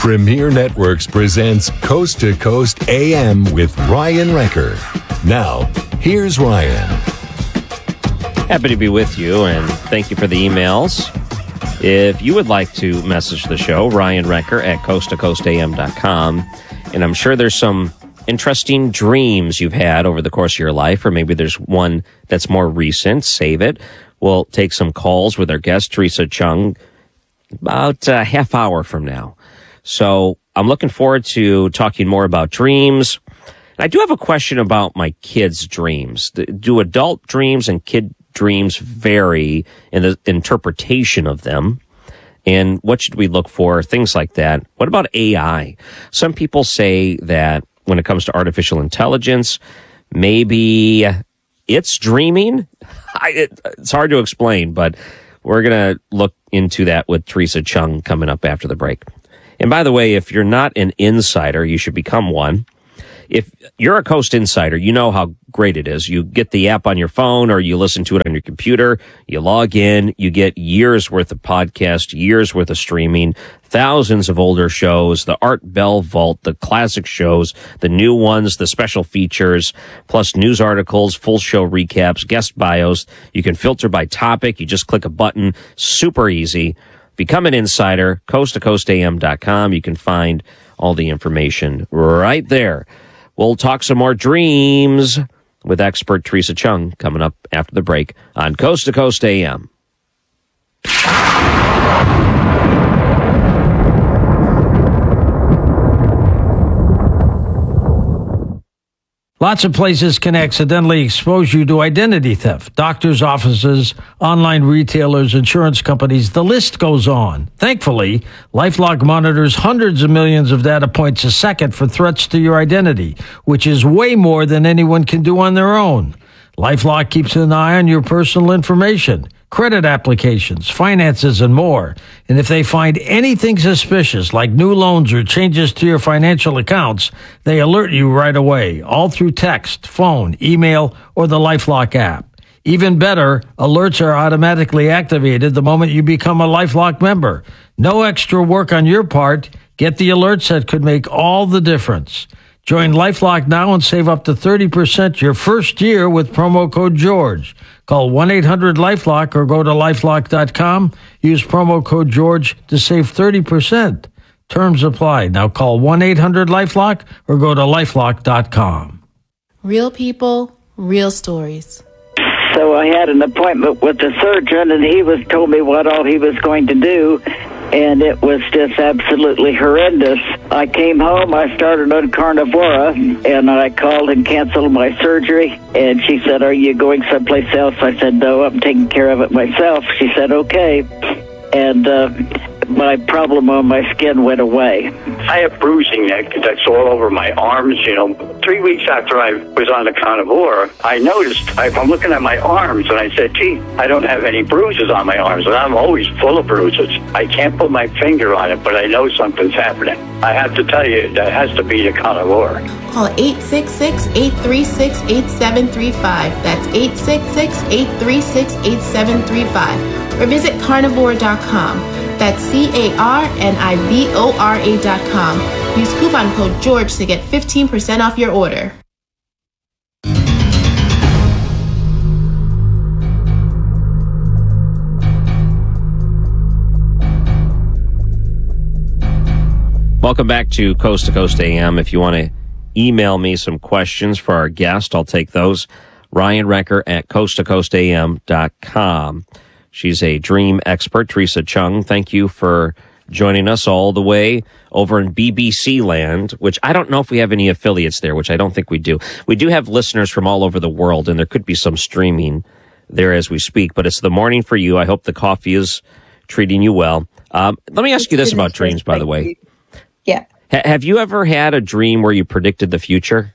Premier Networks presents Coast to Coast AM with Ryan Recker. Now, here's Ryan. Happy to be with you, and thank you for the emails. If you would like to message the show, Ryan Recker at coasttocoastam.com. And I'm sure there's some interesting dreams you've had over the course of your life, or maybe there's one that's more recent. Save it. We'll take some calls with our guest, Teresa Chung, about a half hour from now. So I'm looking forward to talking more about dreams. I do have a question about my kids' dreams. Do adult dreams and kid dreams vary in the interpretation of them? And what should we look for? Things like that. What about AI? Some people say that when it comes to artificial intelligence, maybe it's dreaming. It's hard to explain, but we're going to look into that with Teresa Chung coming up after the break. And by the way, if you're not an insider, you should become one. If you're a Coast Insider, you know how great it is. You get the app on your phone or you listen to it on your computer. You log in, you get years worth of podcast, years worth of streaming, thousands of older shows, the Art Bell Vault, the classic shows, the new ones, the special features, plus news articles, full show recaps, guest bios. You can filter by topic. You just click a button. Super easy. Become an insider, coasttocoastam.com. You can find all the information right there. We'll talk some more dreams with expert Teresa Chung coming up after the break on Coast to Coast AM. Lots of places can accidentally expose you to identity theft. Doctors' offices, online retailers, insurance companies, the list goes on. Thankfully, LifeLock monitors hundreds of millions of data points a second for threats to your identity, which is way more than anyone can do on their own. LifeLock keeps an eye on your personal information, credit applications, finances, and more. And if they find anything suspicious, like new loans or changes to your financial accounts, they alert you right away, all through text, phone, email, or the LifeLock app. Even better, alerts are automatically activated the moment you become a LifeLock member. No extra work on your part. Get the alerts that could make all the difference. Join LifeLock now and save up to 30% your first year with promo code George. Call 1-800-LifeLock or go to lifelock.com. Use promo code George to save 30%. Terms apply. Now call 1-800-LifeLock or go to lifelock.com. Real people, real stories. So I had an appointment with the surgeon, and he told me what all he was going to do, and it was just absolutely horrendous. I came home, I started on Carnivora, and I called and canceled my surgery, and she said, "Are you going someplace else?" I said, "No, I'm taking care of it myself." She said, "Okay." And my problem on my skin went away. I have bruising that's all over my arms. 3 weeks after I was on the Carnivora, I noticed, I'm looking at my arms, and I said, gee, I don't have any bruises on my arms, and I'm always full of bruises. I can't put my finger on it, but I know something's happening. I have to tell you, that has to be the Carnivora. Call 866-836-8735. That's 866-836-8735. Or visit carnivora.com. That's carnivora.com. Use coupon code George to get 15% off your order. Welcome back to Coast AM. If you want to email me some questions for our guest, I'll take those. Ryan Recker at coasttocoastam.com. She's a dream expert, Teresa Chung. Thank you for joining us all the way over in BBC land, which I don't know if we have any affiliates there, which I don't think we do. We do have listeners from all over the world, and there could be some streaming there as we speak, but it's the morning for you. I hope the coffee is treating you well. Let me ask you this about dreams, by the way. Yeah. Have you ever had a dream where you predicted the future?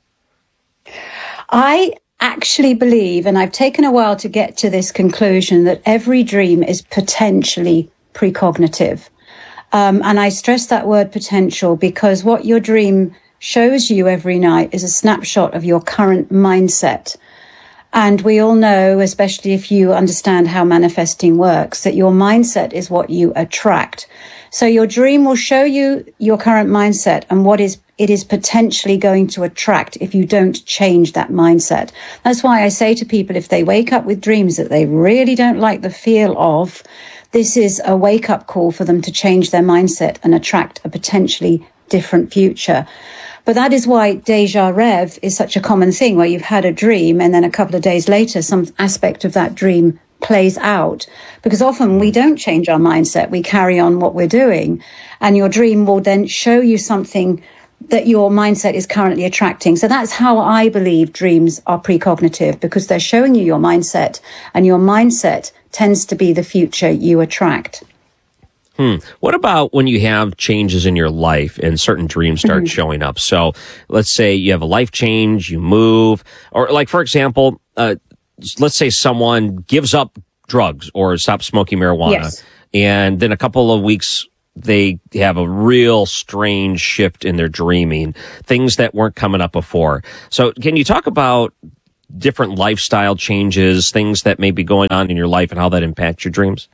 I actually believe, and I've taken a while to get to this conclusion, that every dream is potentially precognitive. And I stress that word potential because what your dream shows you every night is a snapshot of your current mindset. And we all know, especially if you understand how manifesting works, that your mindset is what you attract. So your dream will show you your current mindset and what it is potentially going to attract if you don't change that mindset. That's why I say to people, if they wake up with dreams that they really don't like the feel of, this is a wake-up call for them to change their mindset and attract a potentially different future. But that is why déjà rev is such a common thing, where you've had a dream and then a couple of days later, some aspect of that dream plays out, because often we don't change our mindset. We carry on what we're doing, and your dream will then show you something that your mindset is currently attracting. So that's how I believe dreams are precognitive, because they're showing you your mindset, and your mindset tends to be the future you attract. What about when you have changes in your life and certain dreams start showing up? So let's say you have a life change, you move, or like, for example, let's say someone gives up drugs or stops smoking marijuana. Yes. And then a couple of weeks, they have a real strange shift in their dreaming, things that weren't coming up before. So can you talk about different lifestyle changes, things that may be going on in your life and how that impacts your dreams?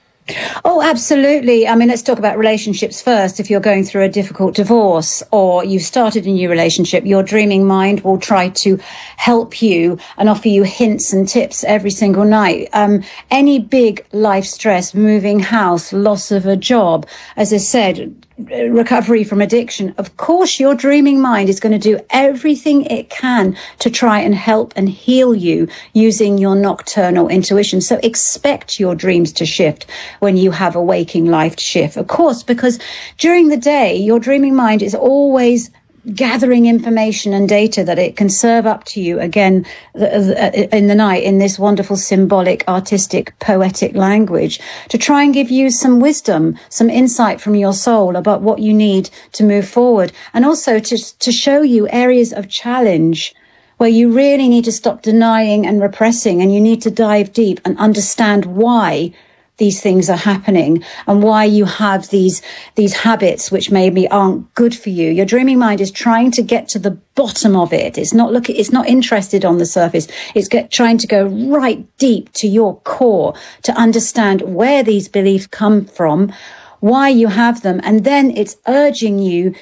Oh, absolutely. I mean, let's talk about relationships first. If you're going through a difficult divorce or you've started a new relationship, your dreaming mind will try to help you and offer you hints and tips every single night. Any big life stress, moving house, loss of a job, as I said, recovery from addiction, of course your dreaming mind is going to do everything it can to try and help and heal you using your nocturnal intuition. So expect your dreams to shift when you have a waking life shift, of course, because during the day your dreaming mind is always gathering information and data that it can serve up to you again in the night in this wonderful symbolic, artistic, poetic language to try and give you some wisdom, some insight from your soul about what you need to move forward, and also to show you areas of challenge where you really need to stop denying and repressing, and you need to dive deep and understand why these things are happening and why you have these habits which maybe aren't good for you. Your dreaming mind is trying to get to the bottom of it. It's not interested on the surface. It's trying to go right deep to your core to understand where these beliefs come from, why you have them, and then it's urging you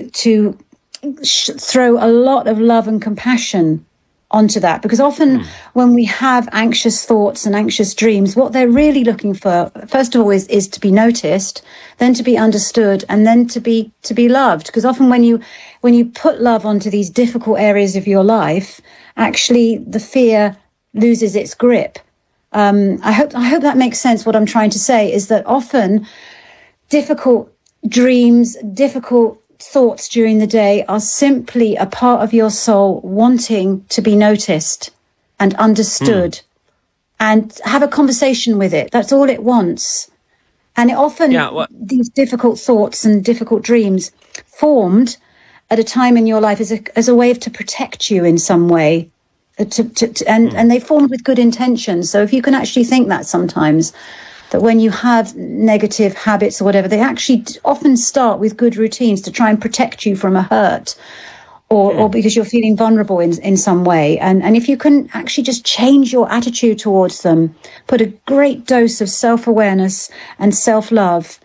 to throw a lot of love and compassion onto that, because often when we have anxious thoughts and anxious dreams, what they're really looking for, first of all, is to be noticed, then to be understood, and then to be loved. Because often when you put love onto these difficult areas of your life, actually the fear loses its grip. I hope that makes sense. What I'm trying to say is that often difficult dreams, difficult thoughts during the day are simply a part of your soul wanting to be noticed and understood and have a conversation with it. That's all it wants. And it often, these difficult thoughts and difficult dreams formed at a time in your life as a way to protect you in some way. And they formed with good intentions. So if you can actually think that sometimes, that when you have negative habits or whatever, they actually often start with good routines to try and protect you from a hurt or because you're feeling vulnerable in some way. And if you can actually just change your attitude towards them, put a great dose of self-awareness and self-love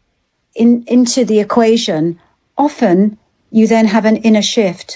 into the equation, often you then have an inner shift.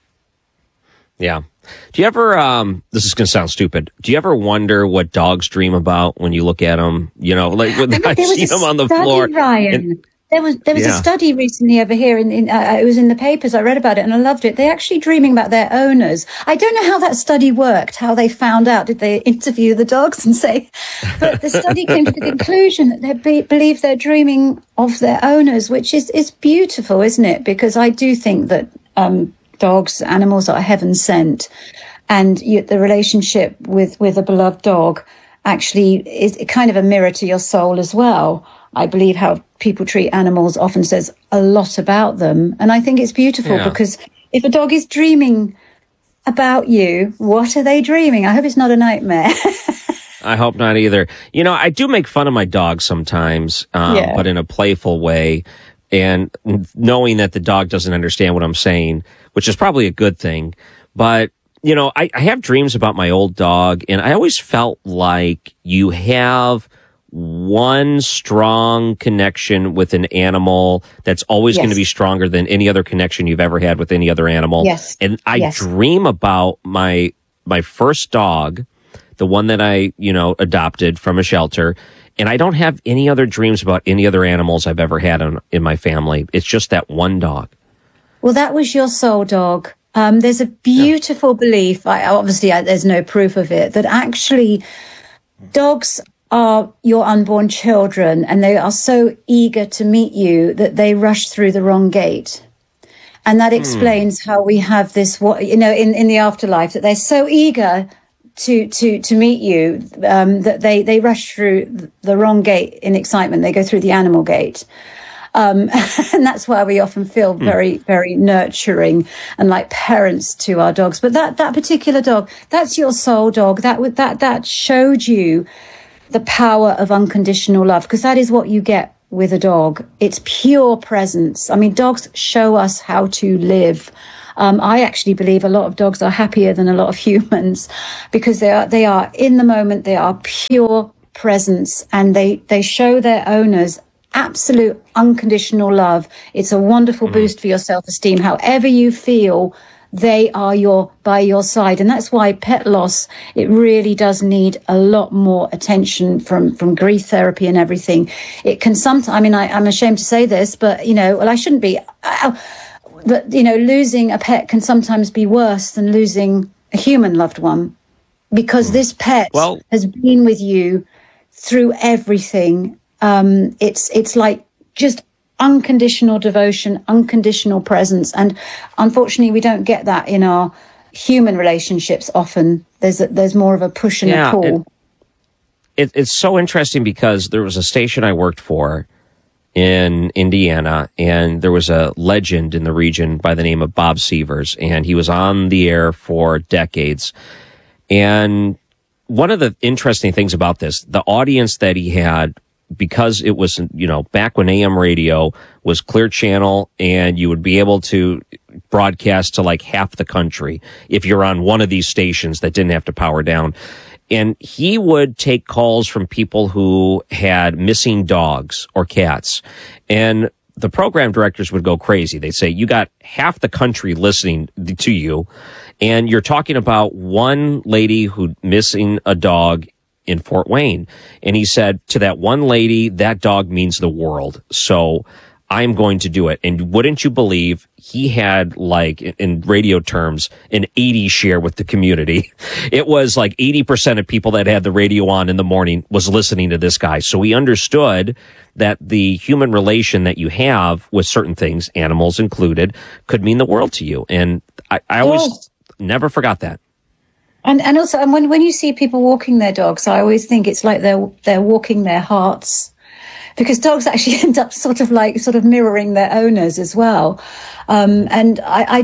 Yeah. Do you ever, this is going to sound stupid, do you ever wonder what dogs dream about when you look at them? You know, like when I see them on the floor. Ryan. There was a study recently over here it was in the papers. I read about it and I loved it. They're actually dreaming about their owners. I don't know how that study worked, how they found out. Did they interview the dogs and say, but the study came to the conclusion that they believe they're dreaming of their owners, which is beautiful, isn't it? Because I do think that, dogs, animals are heaven sent, and the relationship with a beloved dog actually is kind of a mirror to your soul as well. I believe how people treat animals often says a lot about them, and I think it's beautiful because if a dog is dreaming about you, what are they dreaming? I hope it's not a nightmare. I hope not either. You know, I do make fun of my dog sometimes, but in a playful way. And knowing that the dog doesn't understand what I'm saying, which is probably a good thing. But, you know, I have dreams about my old dog, and I always felt like you have one strong connection with an animal that's always going to be stronger than any other connection you've ever had with any other animal. Yes. And I dream about my first dog, the one that I, adopted from a shelter. And I don't have any other dreams about any other animals I've ever had in my family. It's just that one dog. Well, that was your soul dog. There's a beautiful belief, there's no proof of it, that actually dogs are your unborn children, and they are so eager to meet you that they rush through the wrong gate. And that explains how we have this, in the afterlife, that they're so eager to meet you that they rush through the wrong gate in excitement. They go through the animal gate. And that's why we often feel very, very nurturing and like parents to our dogs. But that particular dog, that's your soul dog. That showed you the power of unconditional love, because that is what you get with a dog. It's pure presence. I mean, dogs show us how to live. I actually believe a lot of dogs are happier than a lot of humans, because they are in the moment. They are pure presence, and they show their owners absolute unconditional love. It's a wonderful boost for your self-esteem. However you feel, they are by your side. And that's why pet loss, it really does need a lot more attention from grief therapy and everything. It can sometimes, I'm ashamed to say this, but, I shouldn't be. But, losing a pet can sometimes be worse than losing a human loved one, because this pet has been with you through everything. It's like just unconditional devotion, unconditional presence. And unfortunately, we don't get that in our human relationships often. There's more of a push and a pull. It's so interesting, because there was a station I worked for in Indiana, and there was a legend in the region by the name of Bob Sievers, and he was on the air for decades. And one of the interesting things about this, the audience that he had, because it was, back when AM radio was Clear Channel, and you would be able to broadcast to like half the country if you're on one of these stations that didn't have to power down. And he would take calls from people who had missing dogs or cats. And the program directors would go crazy. They'd say, you got half the country listening to you, and you're talking about one lady who missing a dog in Fort Wayne. And he said to that one lady, that dog means the world. So I'm going to do it. And wouldn't you believe, he had, like, in radio terms, an 80 share with the community. It was like 80% of people that had the radio on in the morning was listening to this guy. So he understood that the human relation that you have with certain things, animals included, could mean the world to you. And I always never forgot that. And also, when you see people walking their dogs, I always think it's like they're walking their hearts, because dogs actually end up sort of mirroring their owners as well. And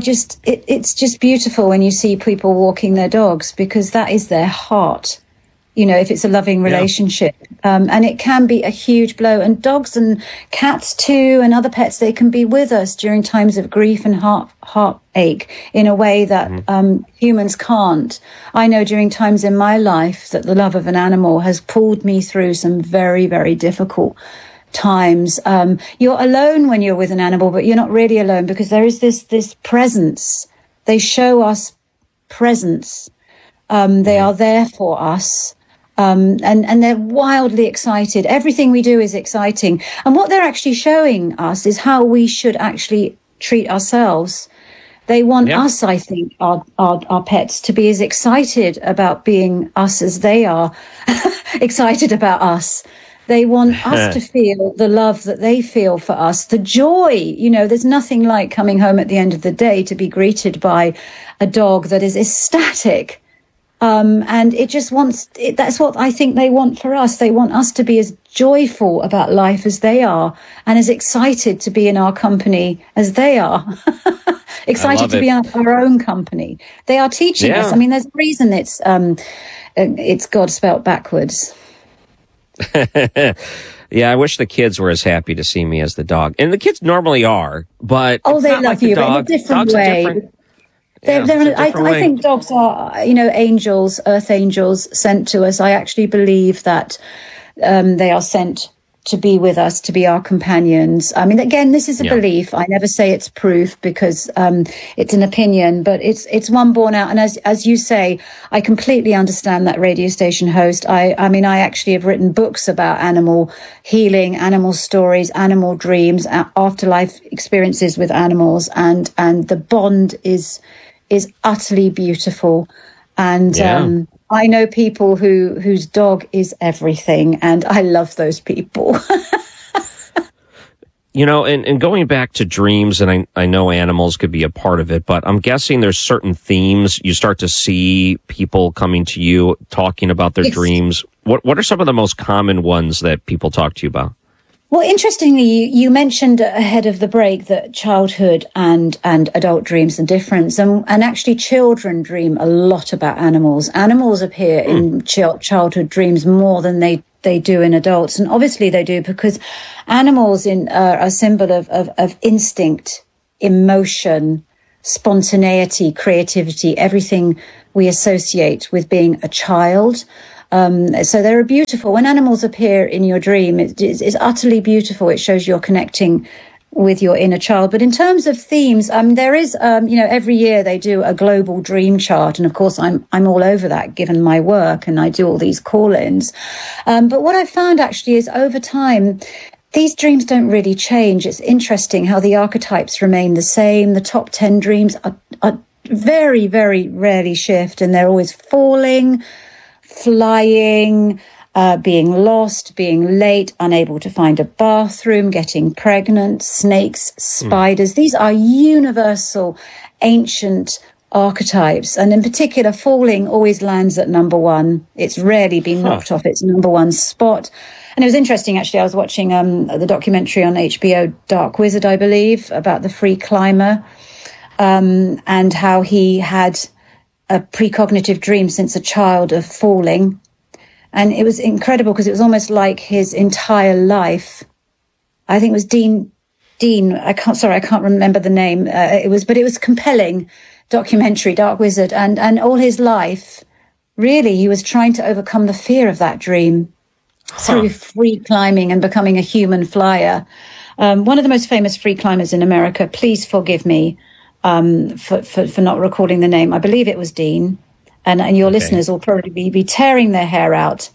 it's just beautiful when you see people walking their dogs, because that is their heart. If it's a loving relationship. And it can be a huge blow. And dogs and cats too, and other pets, they can be with us during times of grief and heartache in a way that humans can't. I know during times in my life that the love of an animal has pulled me through some very, very difficult times. You're alone when you're with an animal, but you're not really alone, because there is this presence. They show us presence. They are there for us. And they're wildly excited. Everything we do is exciting. And what they're actually showing us is how we should actually treat ourselves. They want us, I think, our pets, to be as excited about being us as they are excited about us. They want us to feel the love that they feel for us, the joy. There's nothing like coming home at the end of the day to be greeted by a dog that is ecstatic. And it just that's what I think they want for us. They want us to be as joyful about life as they are, and as excited to be in our company as they are. Excited to be in our own company. They are teaching us. I mean, there's a reason it's God spelt backwards. Yeah, I wish the kids were as happy to see me as the dog. And the kids normally are, but they love you in a different way. I think dogs are, angels, earth angels sent to us. I actually believe that they are sent to be with us, to be our companions. I mean, again, this is a belief. I never say it's proof because it's an opinion, but it's one born out. And as you say, I completely understand that radio station host. I mean, I actually have written books about animal healing, animal stories, animal dreams, afterlife experiences with animals, and the bond is utterly beautiful. And I know people whose dog is everything, and I love those people. And going back to dreams, and I know animals could be a part of it, but I'm guessing there's certain themes you start to see people coming to you talking about their dreams. What are some of the most common ones that people talk to you about? Well, interestingly, you mentioned ahead of the break that childhood and adult dreams are different. And actually, children dream a lot about animals. Animals appear in childhood dreams more than they do in adults. And obviously they do because animals are a symbol of instinct, emotion, spontaneity, creativity, everything we associate with being a child. So they're beautiful. When animals appear in your dream, it's utterly beautiful. It shows you're connecting with your inner child. But in terms of themes, there is, every year they do a global dream chart. And of course, I'm all over that given my work, and I do all these call-ins. But what I found actually is over time, these dreams don't really change. It's interesting how the archetypes remain the same. The top 10 dreams are very, very rarely shift, and they're always falling, flying, being lost, being late, unable to find a bathroom, getting pregnant, snakes, spiders. These are universal, ancient archetypes. And in particular, falling always lands at number one. It's rarely been knocked off its number one spot. And it was interesting, actually. I was watching the documentary on HBO, Dark Wizard, I believe, about the free climber, and how he had a precognitive dream since a child of falling. And it was incredible because it was almost like his entire life. I think it was Dean. I can't remember the name. It was compelling documentary, Dark Wizard. And all his life, really, he was trying to overcome the fear of that dream through free climbing and becoming a human flyer. One of the most famous free climbers in America, please forgive me, for not recalling the name. I believe it was Dean, and your listeners will probably be tearing their hair out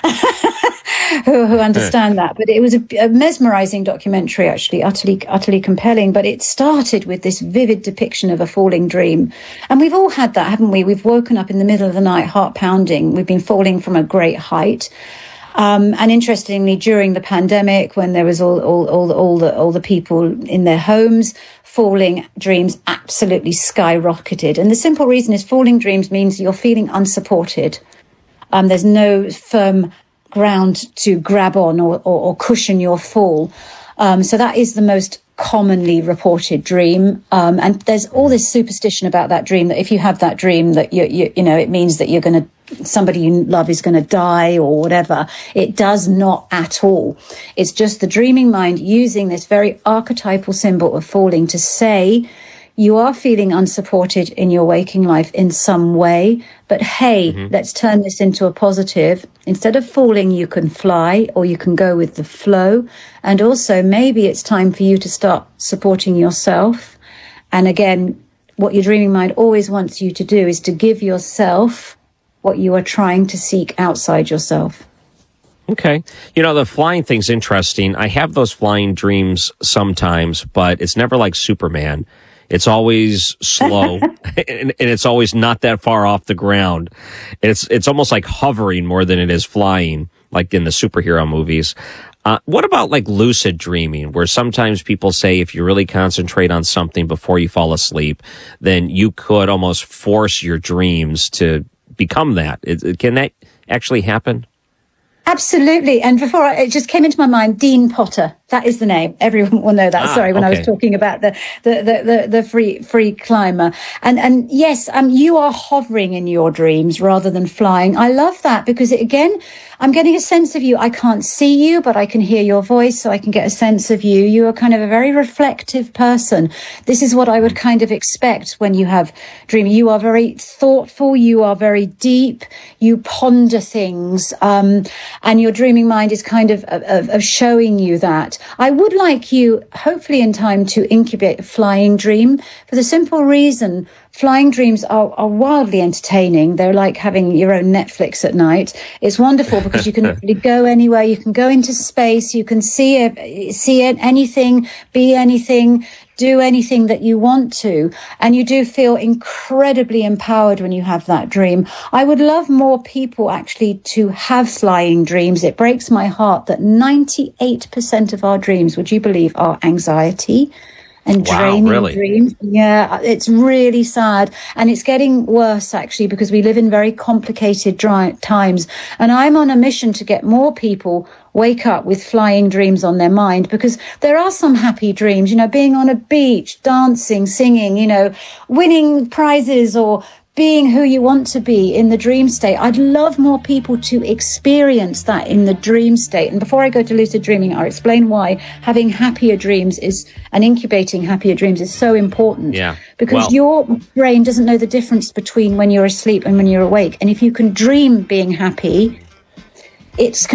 who understand that. But it was a mesmerizing documentary, actually, utterly compelling. But it started with this vivid depiction of a falling dream. And we've all had that, haven't we? We've woken up in the middle of the night, heart pounding. We've been falling from a great height. And interestingly, during the pandemic, when there was all the people in their homes, falling dreams absolutely skyrocketed. And the simple reason is falling dreams means you're feeling unsupported. There's no firm ground to grab on or cushion your fall. So that is the most commonly reported dream. And there's all this superstition about that dream, that if you have that dream, that it means that somebody you love is going to die or whatever. It does not at all. It's just the dreaming mind using this very archetypal symbol of falling to say you are feeling unsupported in your waking life in some way, but hey, let's turn this into a positive. Instead of falling, you can fly, or you can go with the flow. And also maybe it's time for you to start supporting yourself. And again, what your dreaming mind always wants you to do is to give yourself what you are trying to seek outside yourself. Okay. The flying thing's interesting. I have those flying dreams sometimes, but it's never like Superman. It's always slow and it's always not that far off the ground. It's almost like hovering more than it is flying, like in the superhero movies. What about like lucid dreaming, where sometimes people say if you really concentrate on something before you fall asleep, then you could almost force your dreams to become that. Can that actually happen? Absolutely. And it just came into my mind, Dean Potter. That is the name. Everyone will know that. Sorry, when I was talking about the free climber. And yes, you are hovering in your dreams rather than flying. I love that because I'm getting a sense of you. I can't see you, but I can hear your voice, so I can get a sense of you. You are kind of a very reflective person. This is what I would kind of expect when you have dreaming. You are very thoughtful. You are very deep. You ponder things. And your dreaming mind is kind of showing you that. I would like you, hopefully in time, to incubate a flying dream for the simple reason flying dreams are wildly entertaining. They're like having your own Netflix at night. It's wonderful because you can really go anywhere. You can go into space. You can see anything, be anything, do anything that you want to. And you do feel incredibly empowered when you have that dream. I would love more people actually to have flying dreams. It breaks my heart that 98% of our dreams, would you believe, are anxiety and draining dreams. Yeah, it's really sad. And it's getting worse, actually, because we live in very complicated times. And I'm on a mission to get more people wake up with flying dreams on their mind, because there are some happy dreams, being on a beach, dancing, singing, winning prizes, or being who you want to be in the dream state. I'd love more people to experience that in the dream state. And before I go to lucid dreaming, I'll explain why having happier dreams and incubating happier dreams is so important. Yeah. Because your brain doesn't know the difference between when you're asleep and when you're awake. And if you can dream being happy, it's